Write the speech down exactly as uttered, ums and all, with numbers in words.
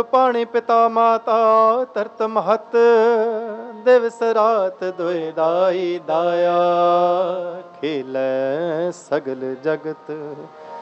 पाणी पिता माता तरत महत दिवस रात दुए दाई दाया खेलै सगल जगत